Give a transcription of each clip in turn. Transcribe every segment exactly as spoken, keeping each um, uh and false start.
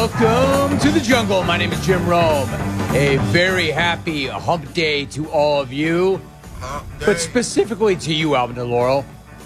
Welcome to the jungle. My name is Jim Rome. A very happy hump day to all of you, but specifically to you, Alvin DeLaurel.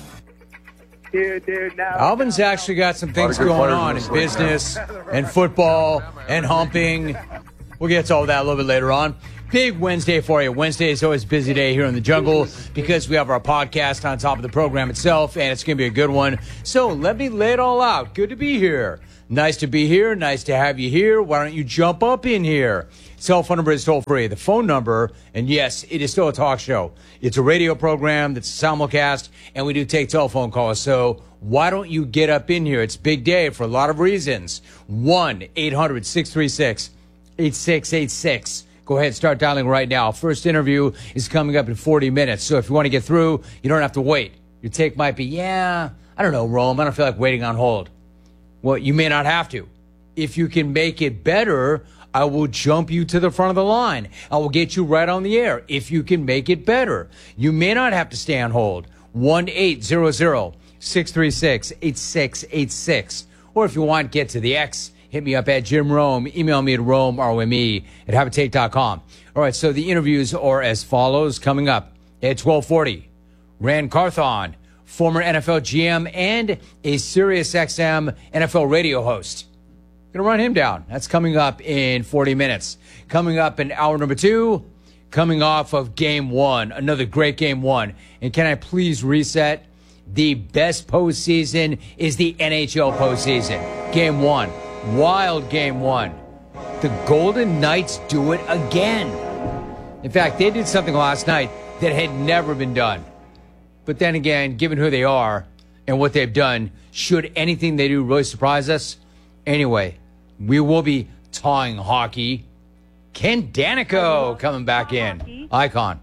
Dude, dude, no. Alvin's actually got some things going on in business and football and humping. We'll get to all that a little bit later on. Big Wednesday for you. Wednesday is always a busy day here in the jungle because we have our podcast on top of the program itself, and it's going to be a good one. So let me lay it all out. Good to be here. Nice to be here. Nice to have you here. Why don't you jump up in here? Cell phone number is toll free. The phone number, and yes, it is still a talk show. It's a radio program that's a simulcast, and we do take telephone calls. So why don't you get up in here? It's a big day for a lot of reasons. one eight hundred six three six eight six eight six. Go ahead and start dialing right now. First interview is coming up in forty minutes. So if you want to get through, you don't have to wait. Your take might be, yeah, I don't know, Rome. I don't feel like waiting on hold. Well, you may not have to. If you can make it better, I will jump you to the front of the line. I will get you right on the air if you can make it better. You may not have to stay on hold. one eight hundred six three six eight six eight six. Or if you want, get to the X. Hit me up at Jim Rome. Email me at Rome, R O M E, at habitate dot com. All right, so the interviews are as follows. Coming up at twelve forty, Ran Carthon, former N F L G M and a Sirius X M N F L radio host. Going to run him down. That's coming up in forty minutes. Coming up in hour number two, coming off of game one, another great game one. And can I please reset? The best postseason is the N H L postseason. Game one. Wild game one. The Golden Knights do it again. In fact, they did something last night that had never been done. But then again, given who they are and what they've done, should anything they do really surprise us? Anyway, we will be talking hockey. Ken Daneyko coming back in. Icon.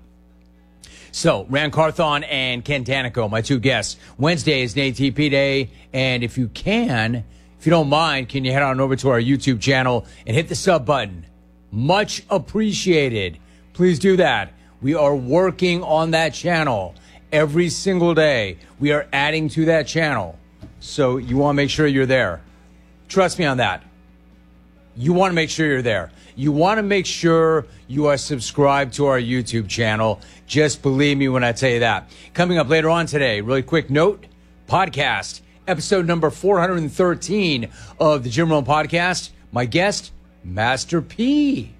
So, Ran Carthon and Ken Daneyko, my two guests. Wednesday is an A T P day, and if you can... If you don't mind, can you head on over to our YouTube channel and hit the sub button? Much appreciated. Please do that. We are working on that channel every single day. We are adding to that channel. So you want to make sure you're there. Trust me on that. You want to make sure you're there. You want to make sure you are subscribed to our YouTube channel. Just believe me when I tell you that. Coming up later on today, really quick note, podcast. Episode number four hundred thirteen of the Jim Rome Podcast. My guest, Master P.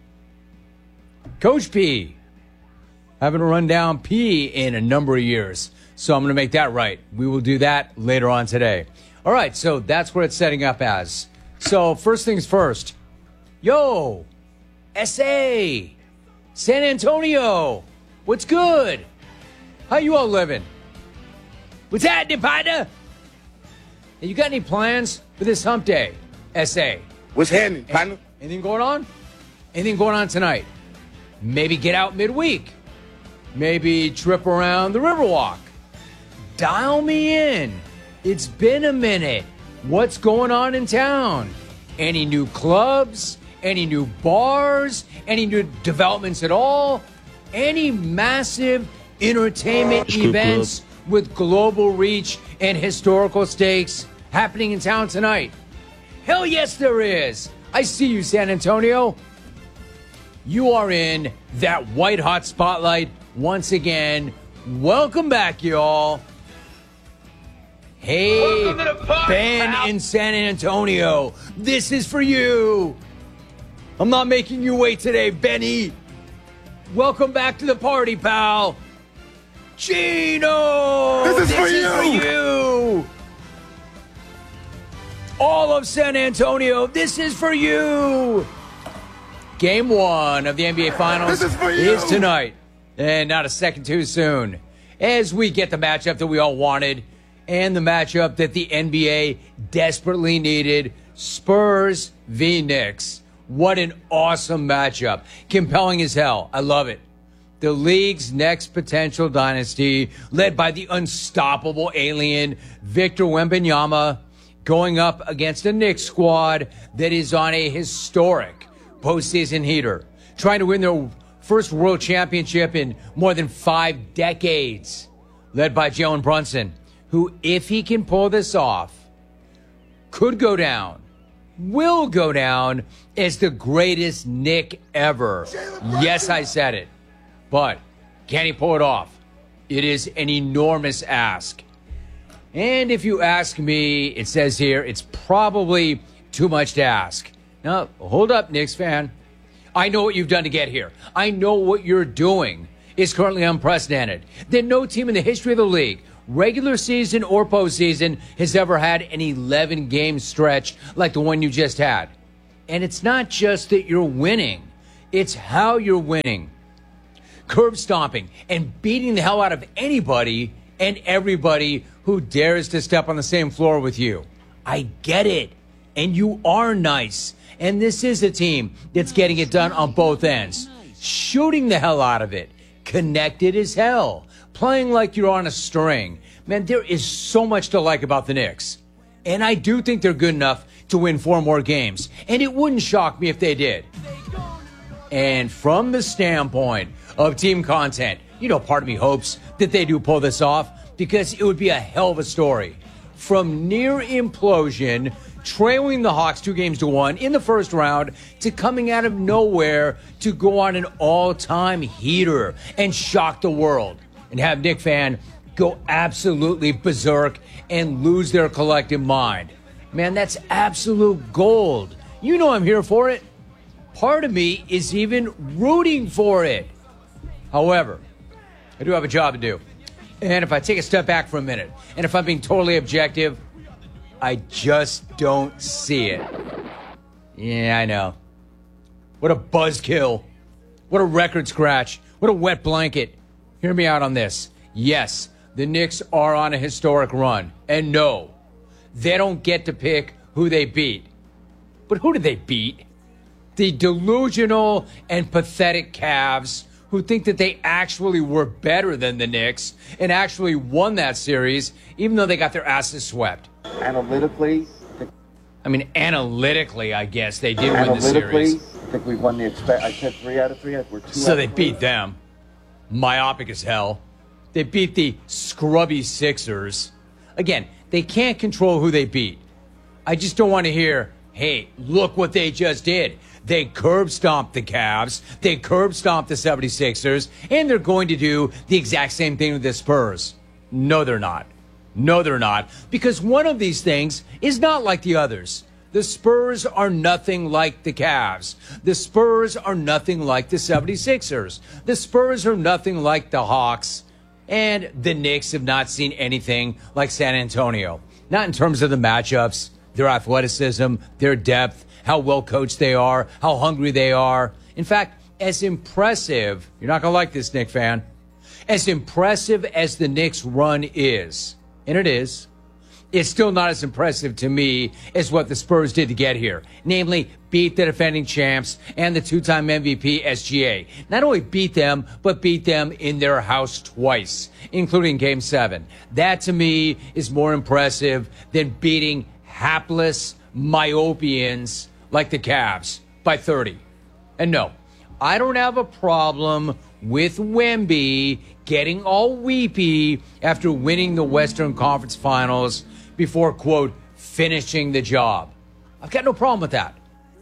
Coach P. Haven't run down P in a number of years, so I'm going to make that right. We will do that later on today. All right, so that's what it's setting up as. So first things first. Yo, S A, San Antonio, what's good? How you all living? What's happening, partner? Hey, you got any plans for this hump day, S A? What's happening, partner? Anything going on? Anything going on tonight? Maybe get out midweek. Maybe trip around the Riverwalk. Dial me in. It's been a minute. What's going on in town? Any new clubs? Any new bars? Any new developments at all? Any massive entertainment events with global reach and historical stakes happening in town tonight? Hell yes, there is. I see you, San Antonio. You are in that white hot spotlight once again. Welcome back, y'all. Hey, Ben pal. In San Antonio, this is for you. I'm not making you wait today, Benny. Welcome back to the party, pal. Gino, this is, this for, is you. for you. All of San Antonio, this is for you. Game one of the N B A Finals this is, for you. is tonight. And not a second too soon. As we get the matchup that we all wanted and the matchup that the N B A desperately needed, Spurs v Knicks. What an awesome matchup. Compelling as hell. I love it. The league's next potential dynasty, led by the unstoppable alien Victor Wembanyama, going up against a Knicks squad that is on a historic postseason heater, trying to win their first world championship in more than five decades, led by Jalen Brunson, who, if he can pull this off, could go down will go down as the greatest Knick ever. Yes, I said it. But can he pull it off? It is an enormous ask. And if you ask me, it says here, it's probably too much to ask. Now, hold up, Knicks fan. I know what you've done to get here. I know what you're doing is currently unprecedented. That no team in the history of the league, regular season or postseason, has ever had an eleven-game stretch like the one you just had. And it's not just that you're winning. It's how you're winning. Curb stomping and beating the hell out of anybody and everybody who dares to step on the same floor with you. I get it. And you are nice. And this is a team that's getting it done on both ends. Shooting the hell out of it. Connected as hell. Playing like you're on a string. Man, there is so much to like about the Knicks. And I do think they're good enough to win four more games. And it wouldn't shock me if they did. And from the standpoint of team content, you know, part of me hopes that they do pull this off because it would be a hell of a story. From near implosion, trailing the Hawks two games to one in the first round, to coming out of nowhere to go on an all-time heater and shock the world and have Knick fan go absolutely berserk and lose their collective mind. Man, that's absolute gold. You know I'm here for it. Part of me is even rooting for it. However, I do have a job to do. And if I take a step back for a minute, and if I'm being totally objective, I just don't see it. Yeah, I know. What a buzzkill. What a record scratch. What a wet blanket. Hear me out on this. Yes, the Knicks are on a historic run. And no, they don't get to pick who they beat. But who did they beat? The delusional and pathetic Cavs, who think that they actually were better than the Knicks and actually won that series, even though they got their asses swept. Analytically, I mean, analytically, I guess they did win the series. Analytically, I think we won the expect. I said three out of three. We're two. So out they of three. beat them. Myopic as hell. They beat the scrubby Sixers. Again, they can't control who they beat. I just don't want to hear, hey, look what they just did. They curb stomped the Cavs. They curb stomped the seventy-sixers. And they're going to do the exact same thing with the Spurs. No, they're not. No, they're not. Because one of these things is not like the others. The Spurs are nothing like the Cavs. The Spurs are nothing like the seventy-sixers. The Spurs are nothing like the Hawks. And the Knicks have not seen anything like San Antonio. Not in terms of the matchups, their athleticism, their depth, how well coached they are, how hungry they are. In fact, as impressive, you're not going to like this, Knick fan, as impressive as the Knicks run is, and it is, it's still not as impressive to me as what the Spurs did to get here. Namely, beat the defending champs and the two-time M V P S G A. Not only beat them, but beat them in their house twice, including Game seven. That, to me, is more impressive than beating hapless Myopians like the Cavs by thirty. And no, I don't have a problem with Wemby getting all weepy after winning the Western Conference Finals before, quote, finishing the job. I've got no problem with that.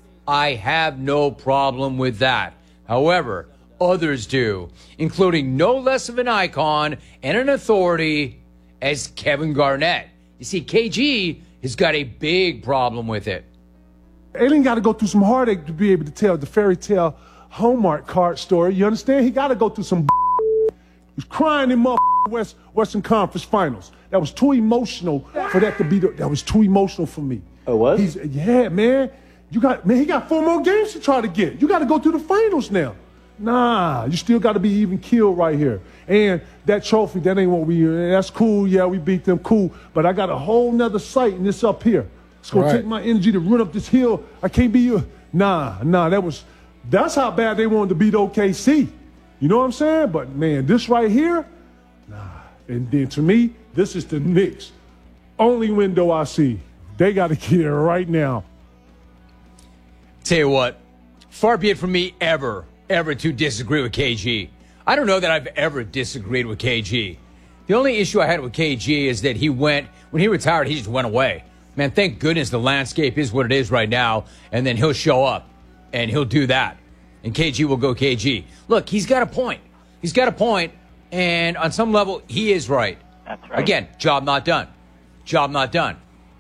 I have no problem with that. However, others do, including no less of an icon and an authority as Kevin Garnett. You see, K G has got a big problem with it. Alien got to go through some heartache to be able to tell the fairy tale Hallmark card story. You understand? He got to go through some. He was crying in West Western Conference Finals. That was too emotional for that to be. The, that was too emotional for me. Oh, was? He's, yeah, man. You got man. He got four more games to try to get. You got to go through the finals now. Nah, you still got to be even killed right here. And that trophy, that ain't what we. That's cool. Yeah, we beat them. Cool. But I got a whole nother sight in this up here. It's gonna right. take my energy to run up this hill. I can't be you. Nah, nah. That was. That's how bad they wanted to beat O K C. You know what I'm saying? But man, this right here, nah. And then to me, this is the Knicks' only window I see. They got to get it right now. Tell you what, far be it from me ever, ever to disagree with K G. I don't know that I've ever disagreed with K G. The only issue I had with K G is that he went, when he retired, he just went away. Man, thank goodness the landscape is what it is right now, and then he'll show up, and he'll do that. And K G will go K G. Look, he's got a point. He's got a point, and on some level, he is right. That's right. Again, job not done. Job not done.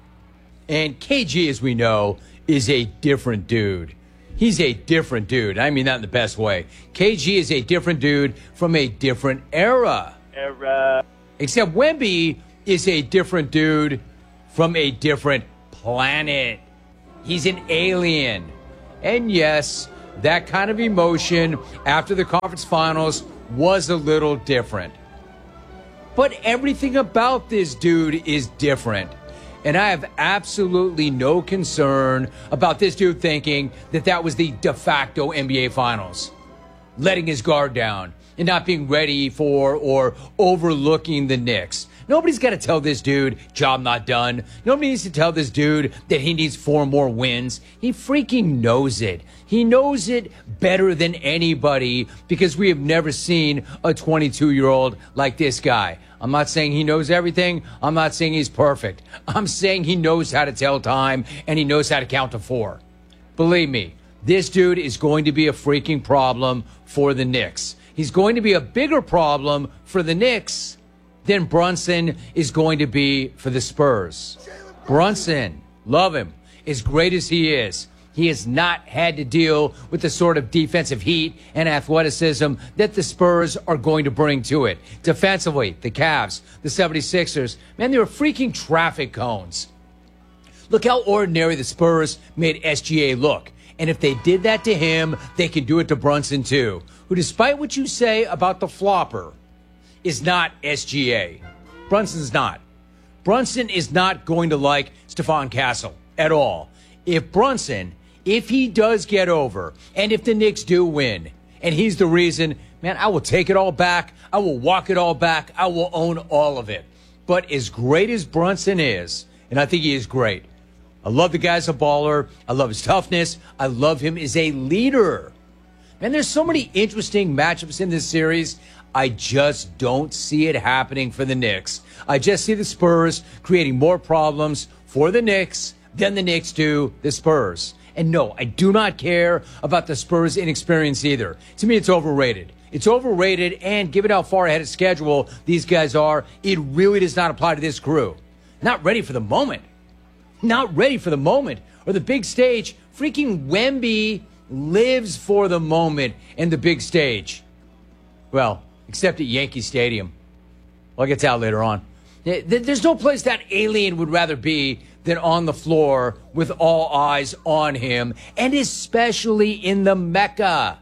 And K G, as we know, is a different dude. He's a different dude. I mean that in the best way. K G is a different dude from a different era. Era. Except Wemby is a different dude from a different planet. He's an alien. And yes, that kind of emotion after the conference finals was a little different. But everything about this dude is different. And I have absolutely no concern about this dude thinking that that was the de facto N B A Finals. Letting his guard down and not being ready for or overlooking the Knicks. Nobody's got to tell this dude, job not done. Nobody needs to tell this dude that he needs four more wins. He freaking knows it. He knows it better than anybody because we have never seen a twenty-two-year-old like this guy. I'm not saying he knows everything. I'm not saying he's perfect. I'm saying he knows how to tell time and he knows how to count to four. Believe me, this dude is going to be a freaking problem for the Knicks. He's going to be a bigger problem for the Knicks than Brunson is going to be for the Spurs. Brunson, love him, as great as he is. He has not had to deal with the sort of defensive heat and athleticism that the Spurs are going to bring to it. Defensively, the Cavs, the seventy-sixers, man, they were freaking traffic cones. Look how ordinary the Spurs made S G A look. And if they did that to him, they can do it to Brunson too, who, despite what you say about the flopper, is not S G A. Brunson's not. Brunson is not going to like Stephon Castle at all. If Brunson, if he does get over, and if the Knicks do win, and he's the reason, man, I will take it all back. I will walk it all back. I will own all of it. But as great as Brunson is, and I think he is great, I love the guy as a baller. I love his toughness. I love him as a leader. Man, there's so many interesting matchups in this series. I just don't see it happening for the Knicks. I just see the Spurs creating more problems for the Knicks than the Knicks do the Spurs. And no, I do not care about the Spurs' inexperience either. To me, it's overrated. It's overrated, and given how far ahead of schedule these guys are, it really does not apply to this crew. Not ready for the moment. Not ready for the moment or the big stage. Freaking Wemby lives for the moment and the big stage. Well, except at Yankee Stadium. I'll get to that later on. There's no place that alien would rather be than on the floor with all eyes on him, and especially in the Mecca.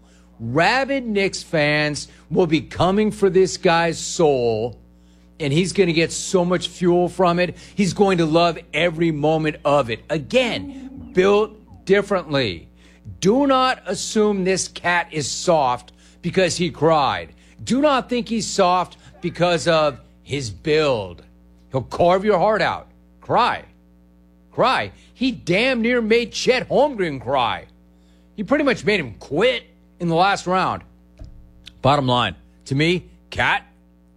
Rabid Knicks fans will be coming for this guy's soul, and he's going to get so much fuel from it. He's going to love every moment of it. Again, built differently. Do not assume this cat is soft because he cried. Do not think he's soft because of his build. He'll carve your heart out. Cry. Cry. He damn near made Chet Holmgren cry. He pretty much made him quit in the last round. Bottom line, to me, Cat,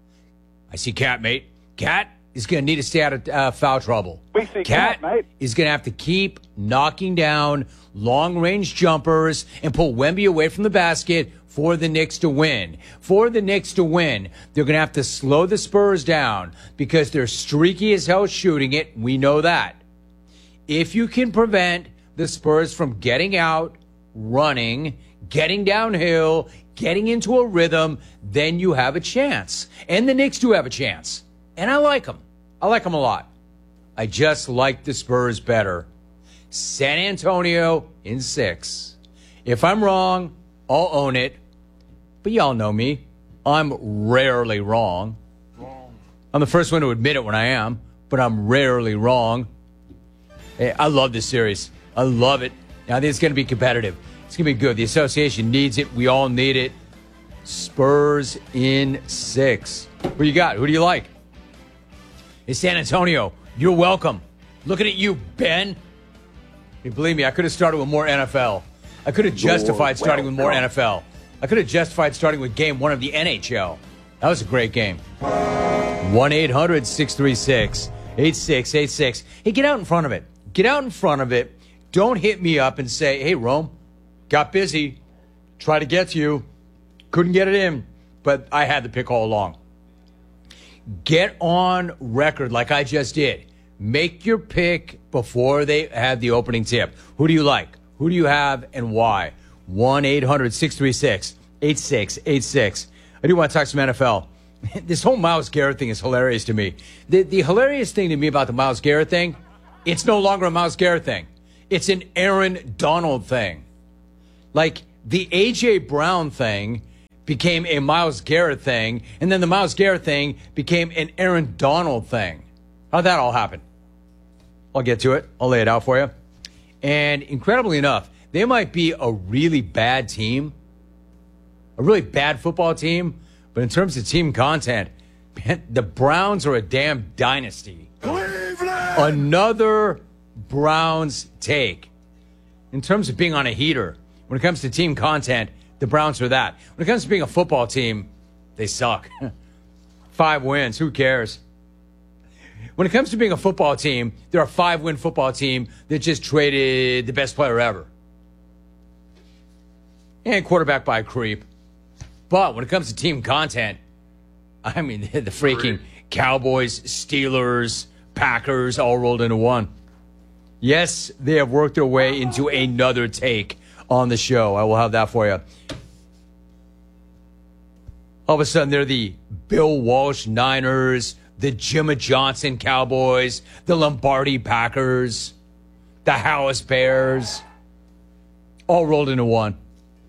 I see Cat, mate. Cat is going to need to stay out of uh, foul trouble. We see Cat, Cat, mate. is going to have to keep knocking down long-range jumpers and pull Wemby away from the basket for the Knicks to win. For the Knicks to win, they're going to have to slow the Spurs down because they're streaky as hell shooting it. We know that. If you can prevent the Spurs from getting out, running, getting downhill, getting into a rhythm, then you have a chance. And the Knicks do have a chance. And I like them. I like them a lot. I just like the Spurs better. San Antonio in six. If I'm wrong, I'll own it. But y'all know me. I'm rarely wrong. Wrong. I'm the first one to admit it when I am, but I'm rarely wrong. Hey, I love this series. I love it. I think it's going to be competitive. It's going to be good. The association needs it. We all need it. Spurs in six. Who you got? Who do you like? It's San Antonio. You're welcome. Looking at you, Ben. Hey, believe me, I could have started with more N F L. I could have justified starting with more N F L. I could have justified starting with game one of the N H L. That was a great game. one eight hundred six three six eight six eight six. Hey, get out in front of it. Get out in front of it. Don't hit me up and say, hey, Rome, got busy. Try to get to you. Couldn't get it in, but I had the pick all along. Get on record like I just did. Make your pick before they have the opening tip. Who do you like? Who do you have and why? one eight hundred six three six eight six eight six. I do want to talk some N F L. This whole Myles Garrett thing is hilarious to me. The, the hilarious thing to me about the Myles Garrett thing, it's no longer a Myles Garrett thing. It's an Aaron Donald thing. Like the A J Brown thing became a Myles Garrett thing, and then the Myles Garrett thing became an Aaron Donald thing. How'd that all happen? I'll get to it. I'll lay it out for you. And incredibly enough, they might be a really bad team, a really bad football team, but in terms of team content, man, the Browns are a damn dynasty. Cleveland! Another Browns take. In terms of being on a heater, when it comes to team content, the Browns are that. When it comes to being a football team, they suck. Five wins, who cares? When it comes to being a football team, they're a five-win football team that just traded the best player ever. And quarterback by a creep. But when it comes to team content, I mean, the freaking Cowboys, Steelers, Packers all rolled into one. Yes, they have worked their way into another take on the show. I will have that for you. All of a sudden, they're the Bill Walsh Niners, the Jimmy Johnson Cowboys, the Lombardi Packers, the House Bears, all rolled into one.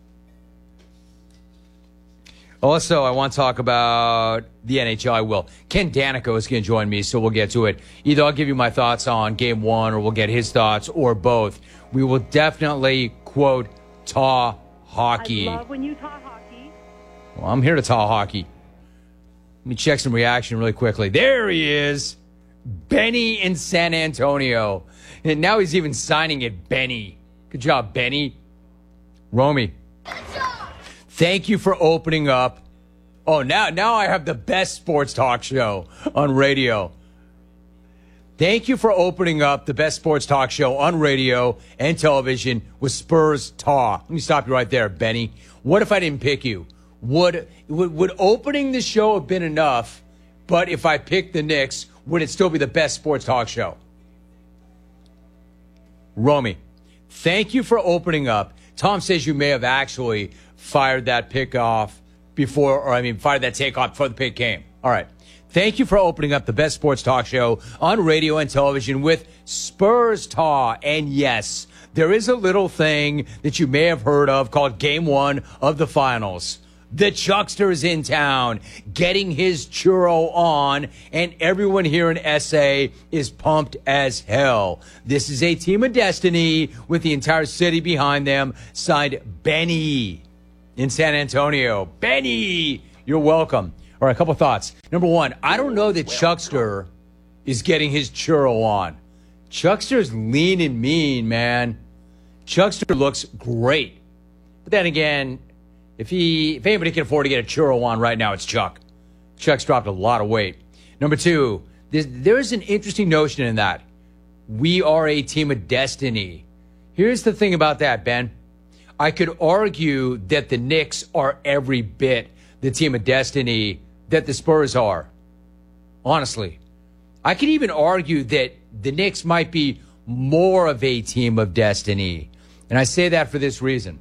Also, I want to talk about the N H L. I will. Ken Danico is going to join me, so we'll get to it. Either I'll give you my thoughts on game one, or we'll get his thoughts, or both. We will definitely, quote, taw hockey. I love when you taw hockey. Well, I'm here to taw hockey. Let me check some reaction really quickly. There he is. Benny in San Antonio. And now he's even signing it, Benny. Good job, Benny. Romy. Thank you for opening up. Oh, now, now I have the best sports talk show on radio. Thank you for opening up the best sports talk show on radio and television with Spurs Talk. Let me stop you right there, Benny. What if I didn't pick you? Would, would, would opening the show have been enough, but if I picked the Knicks, would it still be the best sports talk show? Romy, thank you for opening up. Tom says you may have actually fired that pick off before, or I mean, fired that takeoff before the pick came. All right. Thank you for opening up the best sports talk show on radio and television with Spurs Talk. And yes, there is a little thing that you may have heard of called Game One of the Finals. The Chuckster's in town, getting his churro on, and everyone here in S A is pumped as hell. This is a team of destiny with the entire city behind them, signed Benny in San Antonio. Benny, you're welcome. All right, a couple thoughts. Number one, I don't know that Chuckster is getting his churro on. Chuckster's lean and mean, man. Chuckster looks great. But then again, If he, if anybody can afford to get a churro on right now, it's Chuck. Chuck's dropped a lot of weight. Number two, there's, there's an interesting notion in that. We are a team of destiny. Here's the thing about that, Ben. I could argue that the Knicks are every bit the team of destiny that the Spurs are. Honestly. I could even argue that the Knicks might be more of a team of destiny. And I say that for this reason.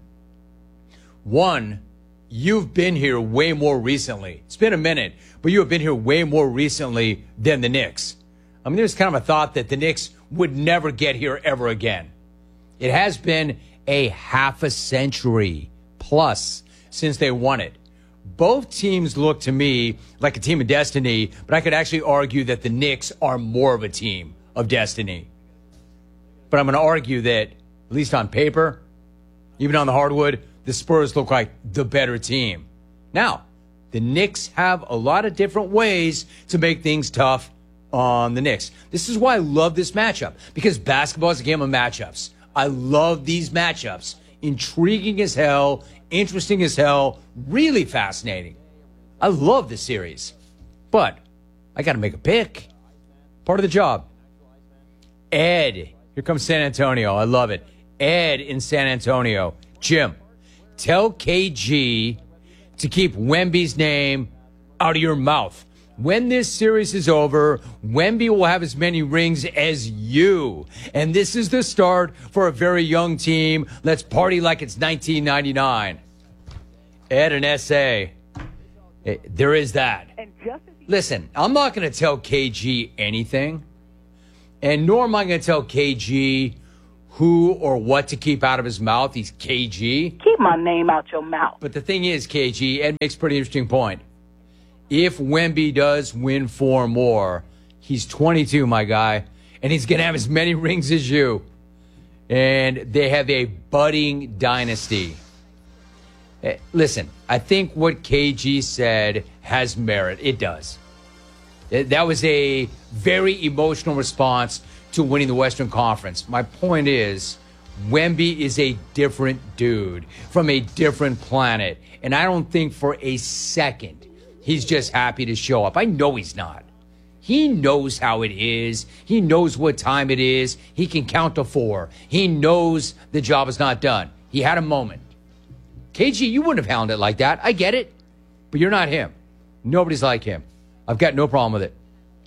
One, you've been here way more recently. It's been a minute, but you have been here way more recently than the Knicks. I mean, there's kind of a thought that the Knicks would never get here ever again. It has been a half a century plus since they won it. Both teams look to me like a team of destiny, but I could actually argue that the Knicks are more of a team of destiny. But I'm going to argue that, at least on paper, even on the hardwood, the Spurs look like the better team. Now, the Knicks have a lot of different ways to make things tough on the Knicks. This is why I love this matchup, because basketball is a game of matchups. I love these matchups. Intriguing as hell, interesting as hell, really fascinating. I love this series. But I got to make a pick. Part of the job. Ed, here comes San Antonio. I love it. Ed in San Antonio. Jim, tell K G to keep Wemby's name out of your mouth. When this series is over, Wemby will have as many rings as you. And this is the start for a very young team. Let's party like it's nineteen ninety-nine. Ed and S A. There is that. Listen, I'm not going to tell K G anything. And nor am I going to tell K G who or what to keep out of his mouth. He's K G. Keep my name out your mouth. But the thing is, K G, Ed makes a pretty interesting point. If Wemby does win four more, he's twenty-two, my guy, and he's going to have as many rings as you. And they have a budding dynasty. Listen, I think what K G said has merit. It does. That was a very emotional response to winning the Western Conference. My point is, Wemby is a different dude from a different planet. And I don't think for a second he's just happy to show up. I know he's not. He knows how it is. He knows what time it is. He can count to four. He knows the job is not done. He had a moment. K G, you wouldn't have handled it like that. I get it. But you're not him. Nobody's like him. I've got no problem with it.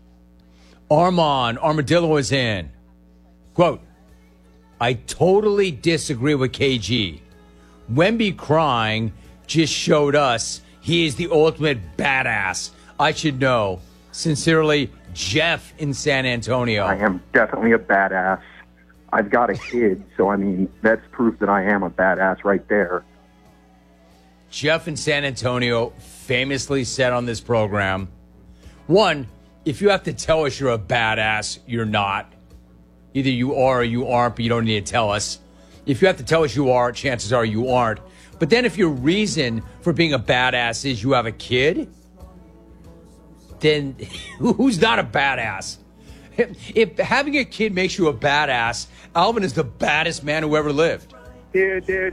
Armand Armadillo is in. Quote, I totally disagree with K G. Wemby crying just showed us he is the ultimate badass. I should know. Sincerely, Jeff in San Antonio. I am definitely a badass. I've got a kid, so I mean, that's proof that I am a badass right there. Jeff in San Antonio famously said on this program, one, if you have to tell us you're a badass, you're not. Either you are or you aren't, but you don't need to tell us. If you have to tell us you are, chances are you aren't. But then if your reason for being a badass is you have a kid, then who's not a badass? If having a kid makes you a badass, Alvin is the baddest man who ever lived. Dude, dude.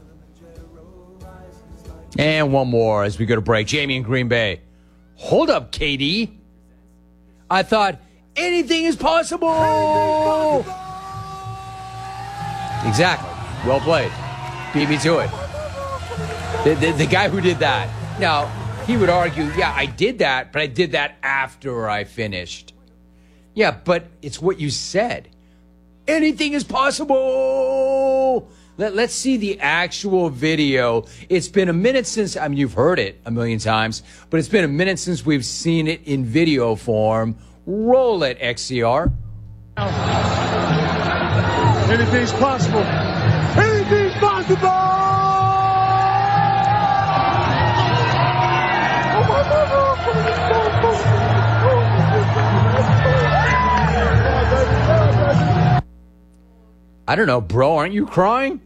And one more as we go to break. Jamie in Green Bay. Hold up, K D. I thought anything is possible. Anything is possible. Exactly. Well played. Beat me to it. The, the, the guy who did that. Now, he would argue, yeah, I did that, but I did that after I finished. Yeah, but it's what you said. Anything is possible. Let, let's see the actual video. It's been a minute since, I mean, you've heard it a million times, but it's been a minute since we've seen it in video form. Roll it, X C R. Anything's possible. Anything's possible. I don't know, bro. Aren't you crying?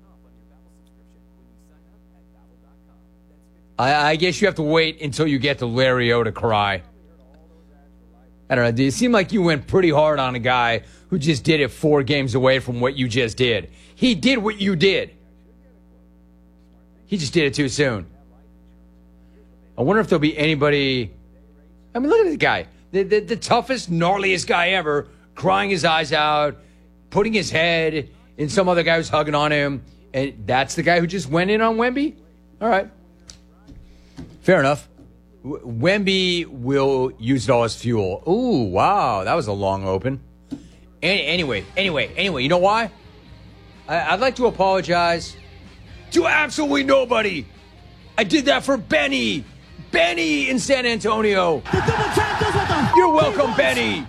I, I guess you have to wait until you get to Larry O to cry. I don't know. It seemed like you went pretty hard on a guy who just did it four games away from what you just did. He did what you did. He just did it too soon. I wonder if there'll be anybody... I mean, look at the guy. The, the, the toughest, gnarliest guy ever, crying his eyes out, putting his head in some other guy who's hugging on him. And that's the guy who just went in on Wemby? All right. Fair enough. W- Wemby will use it all as fuel. Ooh, wow. That was a long open. Any, anyway, anyway, anyway, you know why? I, I'd like to apologize to absolutely nobody. I did that for Benny. Benny in San Antonio. You're welcome, Benny.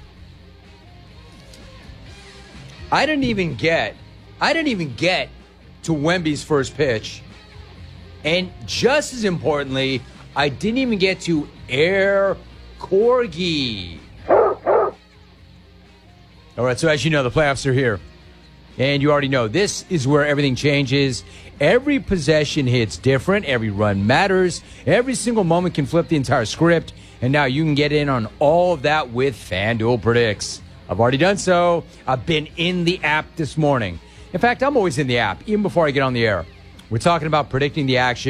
I didn't even get, I didn't even get to Wemby's first pitch. And just as importantly, I didn't even get to Air Corgi. All right, so as you know, the playoffs are here. And you already know, this is where everything changes. Every possession hits different. Every run matters. Every single moment can flip the entire script. And now you can get in on all of that with FanDuel Predicts. I've already done so. I've been in the app this morning. In fact, I'm always in the app, even before I get on the air. We're talking about predicting the action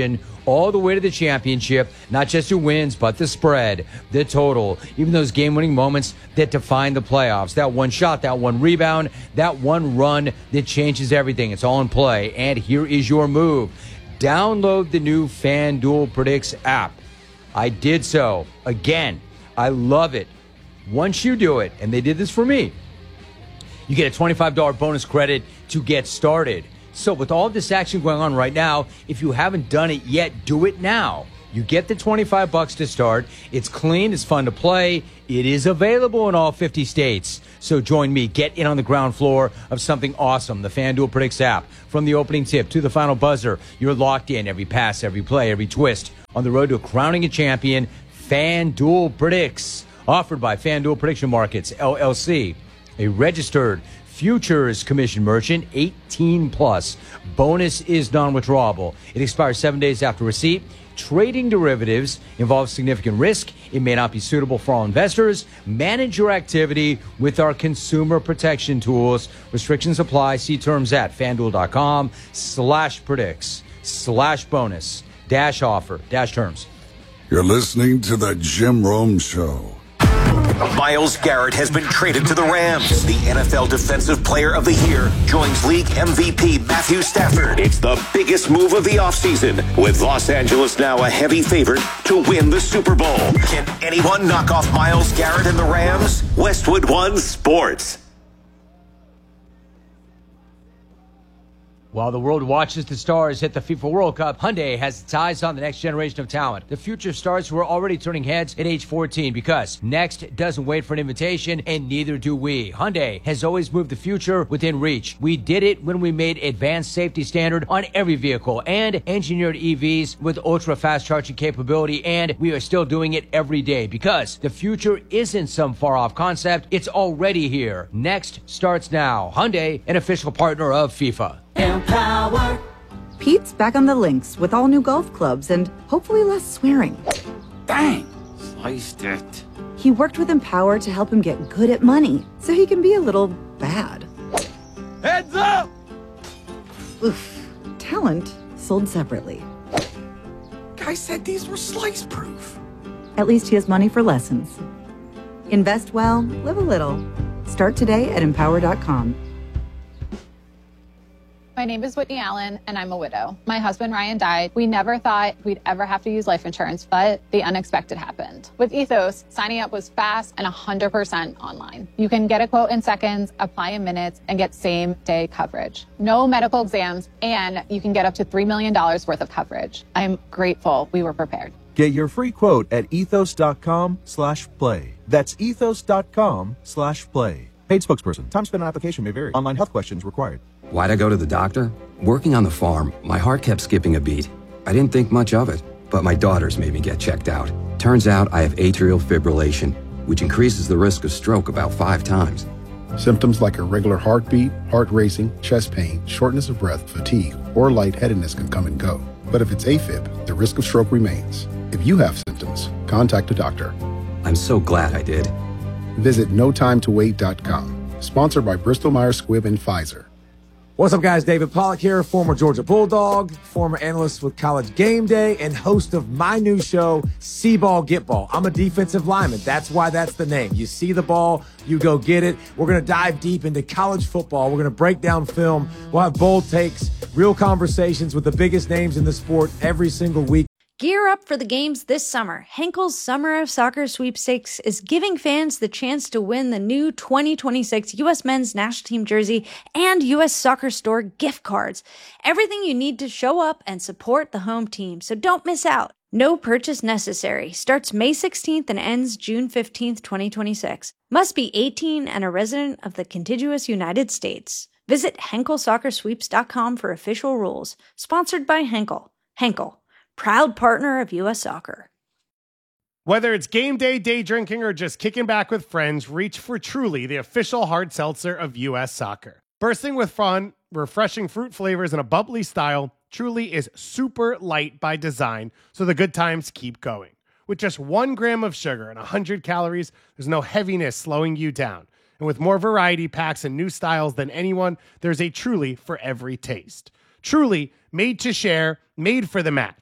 all the way to the championship, not just who wins, but the spread, the total, even those game-winning moments that define the playoffs, that one shot, that one rebound, that one run that changes everything. It's all in play, and here is your move. Download the new FanDuel Predicts app. I did so. Again, I love it. Once you do it, and they did this for me, you get a twenty-five dollars bonus credit to get started. So with all this action going on right now, if you haven't done it yet, do it now. You get the twenty-five bucks to start. It's clean. It's fun to play. It is available in all fifty states. So join me. Get in on the ground floor of something awesome. The FanDuel Predicts app. From the opening tip to the final buzzer, you're locked in. Every pass, every play, every twist. On the road to crowning a champion, FanDuel Predicts. Offered by FanDuel Prediction Markets, L L C. A registered futures commission merchant, eighteen plus. Bonus is non-withdrawable. It expires seven days after receipt. Trading derivatives involves significant risk. It may not be suitable for all investors. Manage your activity with our consumer protection tools. Restrictions apply. See terms at FanDuel.com slash predicts slash bonus dash offer dash terms. You're listening to the Jim Rome Show. Myles Garrett has been traded to the Rams. The N F L Defensive Player of the Year joins league M V P Matthew Stafford. It's the biggest move of the offseason, with Los Angeles now a heavy favorite to win the Super Bowl. Can anyone knock off Myles Garrett and the Rams? Westwood One Sports. While the world watches the stars hit the FIFA World Cup, Hyundai has its eyes on the next generation of talent. The future stars who are already turning heads at age fourteen, because next doesn't wait for an invitation, and neither do we. Hyundai has always moved the future within reach. We did it when we made advanced safety standard on every vehicle and engineered E Vs with ultra-fast charging capability, and we are still doing it every day, because the future isn't some far-off concept. It's already here. Next starts now. Hyundai, an official partner of FIFA. Empower. Pete's back on the links with all new golf clubs and hopefully less swearing. Dang, sliced it. He worked with Empower to help him get good at money so he can be a little bad. Heads up! Oof. Talent sold separately. Guy said these were slice proof. At least he has money for lessons. Invest well, live a little. Start today at empower dot com. My name is Whitney Allen, and I'm a widow. My husband, Ryan, died. We never thought we'd ever have to use life insurance, but the unexpected happened. With Ethos, signing up was fast and one hundred percent online. You can get a quote in seconds, apply in minutes, and get same-day coverage. No medical exams, and you can get up to three million dollars worth of coverage. I'm grateful we were prepared. Get your free quote at ethos.com slash play. That's ethos.com slash play. Paid spokesperson. Time spent on application may vary. Online health questions required. Why'd I go to the doctor? Working on the farm, my heart kept skipping a beat. I didn't think much of it, but my daughters made me get checked out. Turns out I have atrial fibrillation, which increases the risk of stroke about five times. Symptoms like irregular heartbeat, heart racing, chest pain, shortness of breath, fatigue, or lightheadedness can come and go. But if it's AFib, the risk of stroke remains. If you have symptoms, contact a doctor. I'm so glad I did. Visit no time to wait dot com. Sponsored by Bristol Myers Squibb and Pfizer. What's up, guys? David Pollack here, former Georgia Bulldog, former analyst with College Game Day, and host of my new show, See Ball, Get Ball. I'm a defensive lineman. That's why that's the name. You see the ball, you go get it. We're going to dive deep into college football. We're going to break down film. We'll have bold takes, real conversations with the biggest names in the sport every single week. Gear up for the games this summer. Henkel's Summer of Soccer Sweepstakes is giving fans the chance to win the new twenty twenty-six U S Men's National Team jersey and U S Soccer Store gift cards. Everything you need to show up and support the home team, so don't miss out. No purchase necessary. Starts May sixteenth and ends June fifteenth, twenty twenty-six. Must be eighteen and a resident of the contiguous United States. Visit Henkel Soccer Sweeps dot com for official rules. Sponsored by Henkel. Henkel, proud partner of U S Soccer. Whether it's game day, day drinking, or just kicking back with friends, reach for Truly, the official hard seltzer of U S Soccer. Bursting with fun, refreshing fruit flavors, and a bubbly style, Truly is super light by design, so the good times keep going. With just one gram of sugar and one hundred calories, there's no heaviness slowing you down. And with more variety packs and new styles than anyone, there's a Truly for every taste. Truly, made to share, made for the match.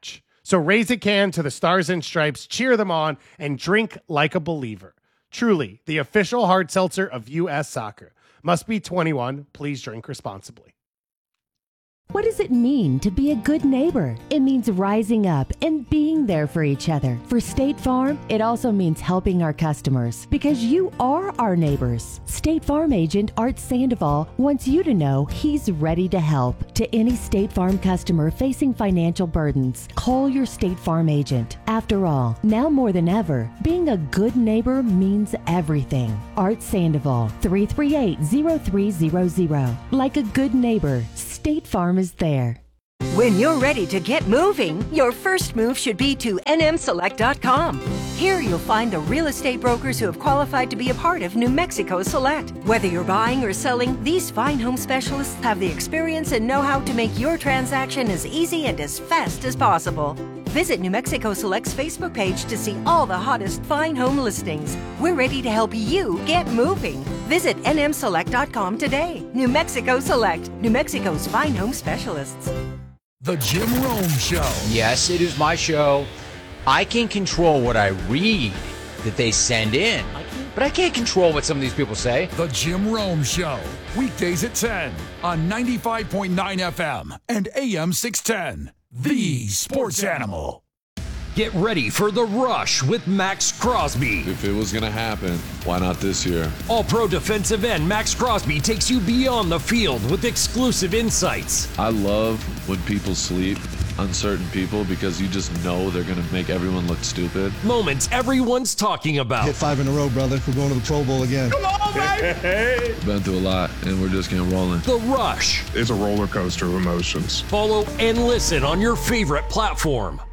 So raise a can to the Stars and Stripes, cheer them on, and drink like a believer. Truly, the official hard seltzer of U S Soccer. Must be twenty-one. Please drink responsibly. What does it mean to be a good neighbor? It means rising up and being there for each other. For State Farm, it also means helping our customers because you are our neighbors. State Farm agent Art Sandoval wants you to know he's ready to help. To any State Farm customer facing financial burdens, call your State Farm agent. After all, now more than ever, being a good neighbor means everything. Art Sandoval, three three eight, zero three zero zero. Like a good neighbor, State Farm is there. When you're ready to get moving, your first move should be to N M select dot com. Here you'll find the real estate brokers who have qualified to be a part of New Mexico Select. Whether you're buying or selling, these fine home specialists have the experience and know-how to make your transaction as easy and as fast as possible. Visit New Mexico Select's Facebook page to see all the hottest fine home listings. We're ready to help you get moving. Visit N M select dot com today. New Mexico Select, New Mexico's fine home specialists. The Jim Rome Show. Yes, it is my show. I can control what I read that they send in, but I can't control what some of these people say. The Jim Rome Show. Weekdays at ten on ninety-five point nine F M and A M six ten. The Sports Animal. Get ready for The Rush with Max Crosby. If it was going to happen, why not this year? All-pro defensive end Max Crosby takes you beyond the field with exclusive insights. I love when people sleep on certain people because you just know they're going to make everyone look stupid. Moments everyone's talking about. Hit five in a row, brother. We're going to the Pro Bowl again. Come on, baby! Been through a lot, and we're just getting rolling. The Rush. It's a roller coaster of emotions. Follow and listen on your favorite platform.